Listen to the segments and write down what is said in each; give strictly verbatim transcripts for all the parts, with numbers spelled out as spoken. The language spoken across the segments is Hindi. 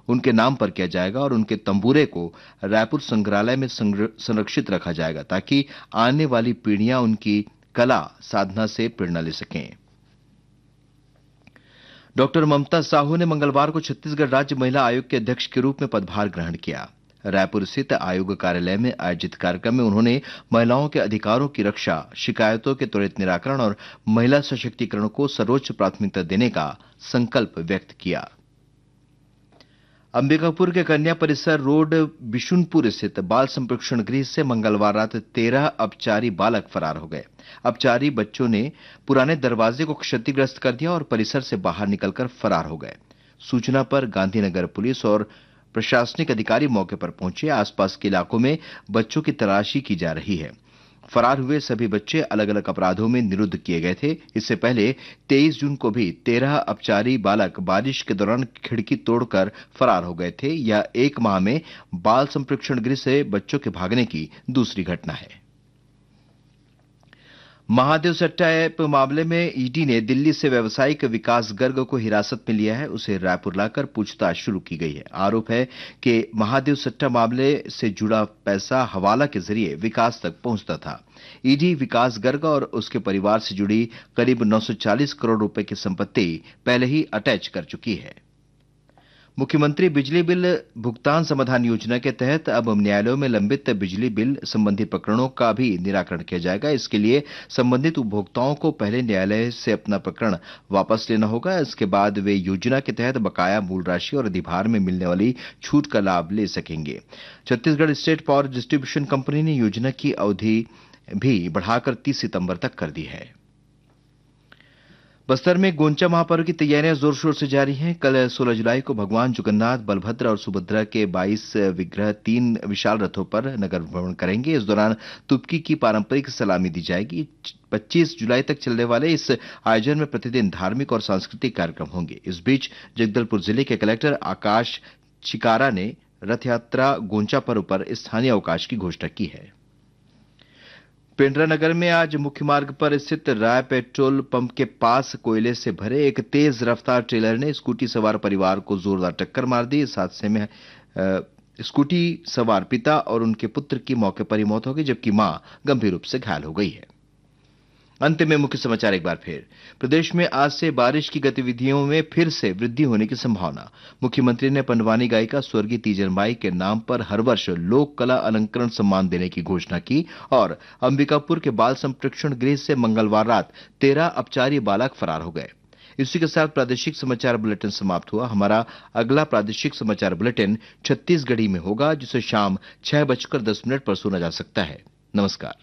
उनके नाम पर किया जाएगा और उनके तंबूरे को रायपुर संग्रहालय में संरक्षित रखा जाएगा ताकि आने वाली पीढ़ियां उनकी कला साधना से प्रेरणा ले सकें। डॉक्टर ममता साहू ने मंगलवार को छत्तीसगढ़ राज्य महिला आयोग के अध्यक्ष के रूप में पदभार ग्रहण किया। रायपुर स्थित आयोग कार्यालय में आयोजित कार्यक्रम में उन्होंने महिलाओं के अधिकारों की रक्षा, शिकायतों के त्वरित निराकरण और महिला सशक्तिकरण को सर्वोच्च प्राथमिकता देने का संकल्प व्यक्त किया। अंबिकापुर के कन्या परिसर रोड बिशुनपुर स्थित बाल संप्रेक्षण गृह से मंगलवार रात तेरह अपचारी बालक फरार हो गए। अपचारी बच्चों ने पुराने दरवाजे को क्षतिग्रस्त कर दिया और परिसर से बाहर निकलकर फरार हो गए। सूचना पर गांधीनगर पुलिस और प्रशासनिक अधिकारी मौके पर पहुंचे। आसपास के इलाकों में बच्चों की तलाशी की जा रही है। फरार हुए सभी बच्चे अलग अलग अपराधों में निरुद्ध किए गए थे। इससे पहले तेईस जून को भी तेरह अपचारी बालक बारिश के दौरान खिड़की तोड़कर फरार हो गए थे। यह एक माह में बाल संप्रेक्षण गृह से बच्चों के भागने की दूसरी घटना है। महादेव सट्टा ऐप मामले में ईडी ने दिल्ली से व्यावसायिक विकास गर्ग को हिरासत में लिया है। उसे रायपुर लाकर पूछताछ शुरू की गई है। आरोप है कि महादेव सट्टा मामले से जुड़ा पैसा हवाला के जरिए विकास तक पहुंचता था। ईडी विकास गर्ग और उसके परिवार से जुड़ी करीब नौ सौ चालीस करोड़ रुपए की संपत्ति पहले ही अटैच कर चुकी है। मुख्यमंत्री बिजली बिल भुगतान समाधान योजना के तहत अब न्यायालयों में लंबित बिजली बिल संबंधी प्रकरणों का भी निराकरण किया जाएगा। इसके लिए संबंधित उपभोक्ताओं को पहले न्यायालय से अपना प्रकरण वापस लेना होगा। इसके बाद वे योजना के तहत बकाया मूल राशि और अधिभार में मिलने वाली छूट का लाभ ले सकेंगे। Chhattisgarh state power distribution company ने योजना की अवधि भी बढ़ाकर तीस सितंबर तक कर दी है। बस्तर में गोंचा महापर्व की तैयारियां जोर शोर से जारी हैं। कल सोलह जुलाई को भगवान जगन्नाथ, बलभद्र और सुभद्रा के बाईस विग्रह तीन विशाल रथों पर नगर भ्रमण करेंगे। इस दौरान तुपकी की पारंपरिक सलामी दी जाएगी। पच्चीस जुलाई तक चलने वाले इस आयोजन में प्रतिदिन धार्मिक और सांस्कृतिक कार्यक्रम होंगे। इस बीच जगदलपुर जिले के कलेक्टर आकाश चिकारा ने रथ यात्रा गोंचा पर्व पर स्थानीय अवकाश की घोषणा की है। पेंड्रा नगर में आज मुख्य मार्ग पर स्थित राय पेट्रोल पंप के पास कोयले से भरे एक तेज रफ्तार ट्रेलर ने स्कूटी सवार परिवार को जोरदार टक्कर मार दी। इस हादसे में आ, स्कूटी सवार पिता और उनके पुत्र की मौके पर ही मौत हो गई, जबकि मां गंभीर रूप से घायल हो गई है। अंत में मुख्य समाचार एक बार फिर। प्रदेश में आज से बारिश की गतिविधियों में फिर से वृद्धि होने की संभावना। मुख्यमंत्री ने पंडवानी गायिका स्वर्गीय तीजनबाई के नाम पर हर वर्ष लोक कला अलंकरण सम्मान देने की घोषणा की। और अंबिकापुर के बाल संप्रेक्षण गृह से मंगलवार रात तेरह अपचारी बालक फरार हो गए। इसी के साथ प्रादेशिक समाचार बुलेटिन समाप्त हुआ। हमारा अगला प्रादेशिक समाचार बुलेटिन छत्तीसगढ़ी में होगा, जिसे शाम छह बजकर दस मिनट पर सुना जा सकता है। नमस्कार।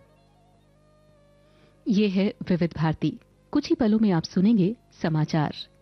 ये है विविध भारती। कुछ ही पलों में आप सुनेंगे समाचार।